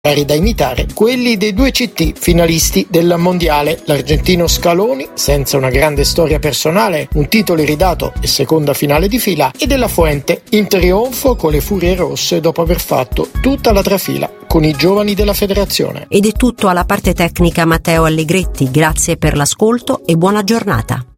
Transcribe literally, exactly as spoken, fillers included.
magari da imitare quelli dei due C T finalisti del mondiale, l'argentino Scaloni senza una grande storia personale, un titolo iridato e seconda finale di fila, e della Fuente in trionfo con le Furie Rosse dopo aver fatto tutta la trafila con i giovani della federazione. Ed è tutto alla parte tecnica Matteo Allegretti, grazie per l'ascolto e buona giornata.